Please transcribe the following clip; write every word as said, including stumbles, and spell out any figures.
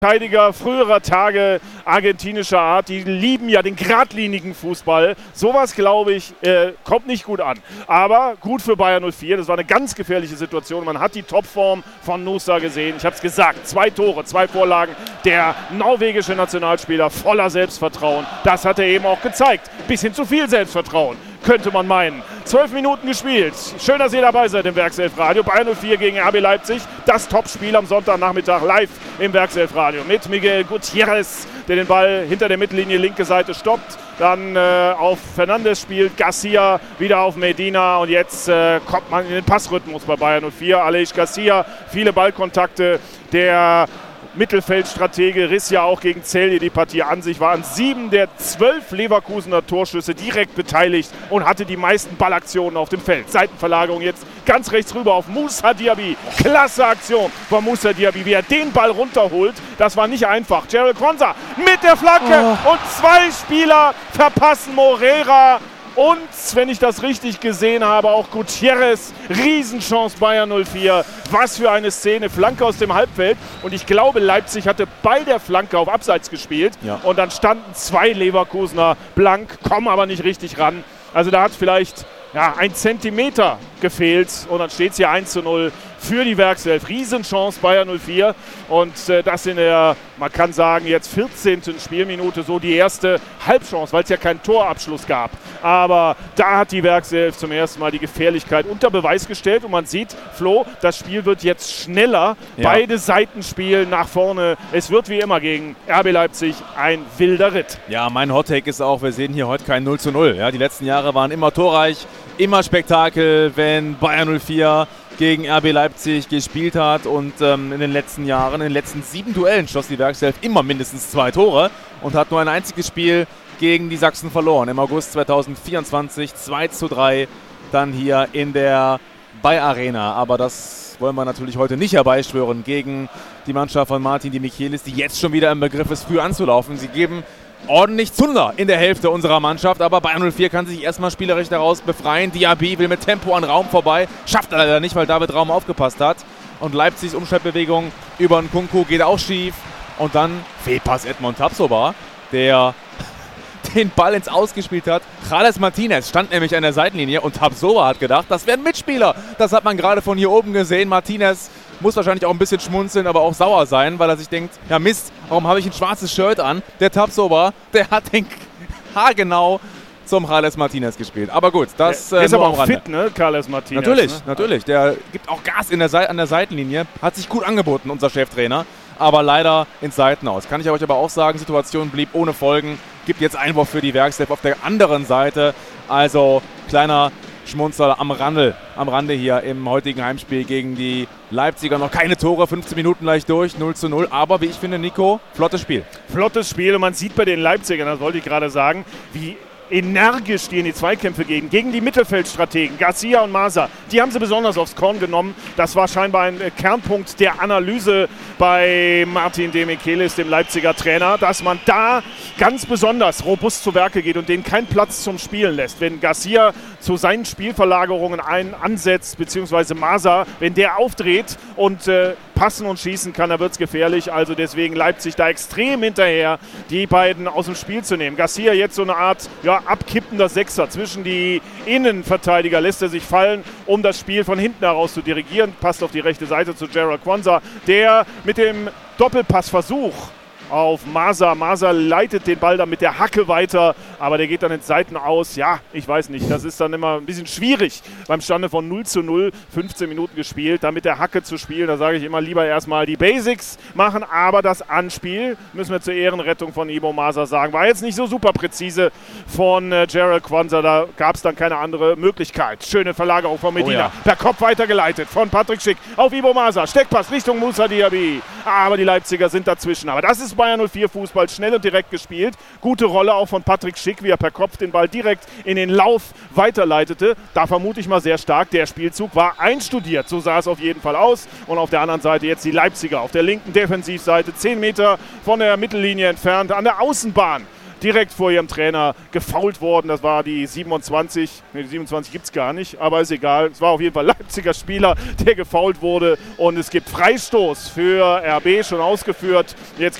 Verteidiger früherer Tage argentinischer Art, die lieben ja den geradlinigen Fußball. Sowas, glaube ich, äh, kommt nicht gut an. Aber gut für Bayer null vier, das war eine ganz gefährliche Situation. Man hat die Topform von Nusa gesehen. Ich habe es gesagt, zwei Tore, zwei Vorlagen. Der norwegische Nationalspieler voller Selbstvertrauen. Das hat er eben auch gezeigt. Bisschen zu viel Selbstvertrauen, könnte man meinen. Zwölf Minuten gespielt. Schön, dass ihr dabei seid im Werkself-Radio. Bayer null vier gegen R B Leipzig. Das Topspiel am Sonntagnachmittag live im Werkself-Radio mit Miguel Gutierrez, der den Ball hinter der Mittellinie linke Seite stoppt. Dann äh, auf Fernandes spielt Garcia, wieder auf Medina und jetzt äh, kommt man in den Passrhythmus bei Bayer null vier. Aleix Garcia, viele Ballkontakte. Der Mittelfeldstratege riss ja auch gegen Celje die Partie an sich, war an sieben der zwölf Leverkusener Torschüsse direkt beteiligt und hatte die meisten Ballaktionen auf dem Feld. Seitenverlagerung jetzt ganz rechts rüber auf Moussa Diaby. Klasse Aktion von Moussa Diaby, wie er den Ball runterholt. Das war nicht einfach. Gerald Kwanza mit der Flanke oh. und zwei Spieler verpassen Moreira. Und, wenn ich das richtig gesehen habe, auch Gutierrez, Riesenchance Bayer null vier. Was für eine Szene, Flanke aus dem Halbfeld. Und ich glaube, Leipzig hatte bei der Flanke auf Abseits gespielt. Ja. Und dann standen zwei Leverkusener blank, kommen aber nicht richtig ran. Also da hat vielleicht ja, ein Zentimeter gefehlt. Und dann steht es hier eins zu null für die Werkself. Riesenchance Bayer null vier. Und äh, das in der, man kann sagen, jetzt vierzehnten Spielminute so die erste Halbchance, weil es ja keinen Torabschluss gab. Aber da hat die Werkself zum ersten Mal die Gefährlichkeit unter Beweis gestellt. Und man sieht, Flo, das Spiel wird jetzt schneller. Ja. Beide Seiten spielen nach vorne. Es wird wie immer gegen R B Leipzig ein wilder Ritt. Ja, mein Hottake ist auch, wir sehen hier heute kein null zu null. Ja, die letzten Jahre waren immer torreich, immer Spektakel, wenn Bayer null vier gegen R B Leipzig gespielt hat. Und ähm, in den letzten Jahren, in den letzten sieben Duellen schoss die Werkself immer mindestens zwei Tore und hat nur ein einziges Spiel gegen die Sachsen verloren. Im August zweitausendvierundzwanzig zwei zu drei dann hier in der Bayer Arena. Aber das wollen wir natürlich heute nicht herbeischwören gegen die Mannschaft von Martin de Michelis, die jetzt schon wieder im Begriff ist, früh anzulaufen. Sie geben ordentlich Zunder in der Hälfte unserer Mannschaft, aber Bayer null vier kann sich erstmal spielerisch daraus befreien. Diaby will mit Tempo an Raum vorbei, schafft er leider nicht, weil David Raum aufgepasst hat. Und Leipzigs Umschaltbewegung über Nkunku geht auch schief. Und dann Fehlpass Edmond Tapsoba, der den Ball ins Ausgespielt hat. Jales Martinez stand nämlich an der Seitenlinie und Tapsoba hat gedacht, das wäre ein Mitspieler. Das hat man gerade von hier oben gesehen. Martinez muss wahrscheinlich auch ein bisschen schmunzeln, aber auch sauer sein, weil er sich denkt, ja Mist, warum habe ich ein schwarzes Shirt an? Der Tapsoba, der hat den haargenau zum Jales Martinez gespielt. Aber gut, das der, der äh, ist aber auch fit, ne, Jales Martinez. Natürlich, ne? natürlich. Der gibt auch Gas in der Seite, an der Seitenlinie. Hat sich gut angeboten, unser Cheftrainer. Aber leider ins Seiten aus. Kann ich euch aber auch sagen, Situation blieb ohne Folgen. Gibt jetzt Einwurf für die Werkself auf der anderen Seite. Also kleiner Schmunzler am Rande, am Rande hier im heutigen Heimspiel gegen die Leipziger. Noch keine Tore, fünfzehn Minuten gleich durch, null zu null. Aber wie ich finde, Nico, flottes Spiel. Flottes Spiel und man sieht bei den Leipzigern, das wollte ich gerade sagen, wie energisch die in die Zweikämpfe gehen, gegen die Mittelfeldstrategen, Garcia und Masa. Die haben sie besonders aufs Korn genommen. Das war scheinbar ein äh, Kernpunkt der Analyse bei Martin de Michelis, dem Leipziger Trainer, dass man da ganz besonders robust zu Werke geht und denen keinen Platz zum Spielen lässt. Wenn Garcia zu seinen Spielverlagerungen ein ansetzt, beziehungsweise Masa, wenn der aufdreht und äh, passen und schießen kann, dann wird es gefährlich. Also deswegen Leipzig da extrem hinterher, die beiden aus dem Spiel zu nehmen. Garcia jetzt so eine Art ja, abkippender Sechser. Zwischen die Innenverteidiger lässt er sich fallen, um das Spiel von hinten heraus zu dirigieren. Passt auf die rechte Seite zu Gerald Kwanza, der mit dem Doppelpassversuch auf Masa. Masa leitet den Ball dann mit der Hacke weiter, aber der geht dann ins Seiten aus. Ja, ich weiß nicht, das ist dann immer ein bisschen schwierig beim Stande von null zu null, fünfzehn Minuten gespielt, da mit der Hacke zu spielen. Da sage ich immer lieber erstmal die Basics machen, aber das Anspiel, müssen wir zur Ehrenrettung von Ibo Masa sagen, war jetzt nicht so super präzise von äh, Gerald Kwanza. Da gab es dann keine andere Möglichkeit. Schöne Verlagerung von Medina, oh ja. Per Kopf weitergeleitet von Patrick Schick auf Ibo Masa. Steckpass Richtung Moussa Diaby, aber die Leipziger sind dazwischen. Aber das ist Bayer null vier Fußball, schnell und direkt gespielt. Gute Rolle auch von Patrick Schick, wie er per Kopf den Ball direkt in den Lauf weiterleitete. Da vermute ich mal sehr stark, der Spielzug war einstudiert. So sah es auf jeden Fall aus. Und auf der anderen Seite jetzt die Leipziger auf der linken Defensivseite, zehn Meter von der Mittellinie entfernt, an der Außenbahn. direkt vor ihrem Trainer gefoult worden. Das war die siebenundzwanzig. Ne, die siebenundzwanzig gibt es gar nicht, aber ist egal. Es war auf jeden Fall Leipziger Spieler, der gefoult wurde. Und es gibt Freistoß für R B, schon ausgeführt. Jetzt